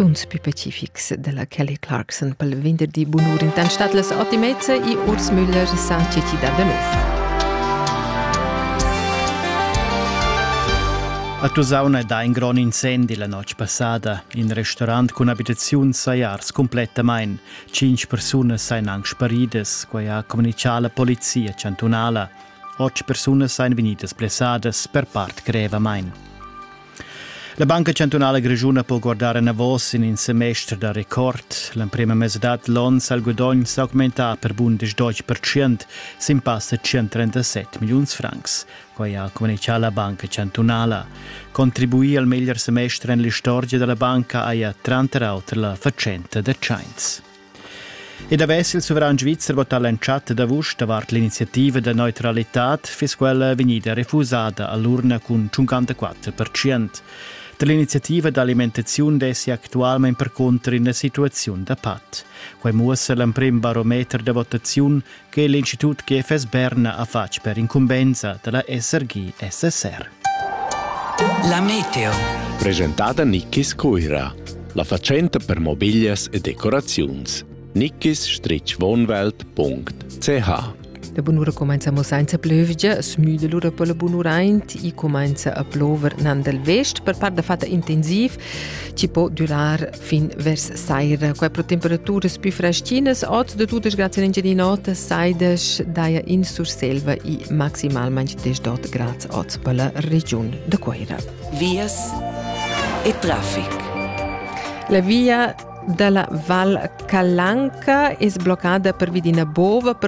Tuns più pacifics della Kelly Clarkson pel venerdì bunur in tant stat las 8:30 e Urs Müller sa ci da nuov. A Tusauna da un gran incendi la noche passada. In restaurant con abitazioni saiars completament. 5 persone sain anche sparides, quai ha comunicato la polizia cantonala. 8 persone sain venidas blessadas per part grevamain. La Banca Cantonala Grigiuna può guardare una voce in un semestre da record. La prima mesedat l'on sal guadagno sa augmentar per bun des 12%, sin passa 137 milioni francs. Quai ha comunicato la Banca Cantonala. Contribuì al miglior semestre nella storia della banca a 30 autre la faccenda de Chains. E da il sovrano svizzero vota lanciata da vus davart l'iniziativa da neutralitat fis quella venida refusata all'urna con 54%. L'iniziativa d'alimentazione dessi attualmente per contro in una situazione da pat. Quai muossa l'emprim barometer de votazione che l'Istituto GFS Berna ha fatto per incumbenza della SRG SSR. La meteo. Presentata Nickis Coira. La facenta per mobilias e decorazions. nickis-wohnwelt.ch. La bunura comincia senza plövgia, smüde l'ura per la bunuraint e comincia a plover nan del vest per part da fatta intensiv, ci può durar fin vers saira. Quai pro temperaturas più freschinas, oz de tuttes grazie in di notte, saidas daia in surselva e maximalmente 18 gradi oz per la regione de Coira. Vias e traffic. La via della Val Calanca è bloccata per Vidina Bova per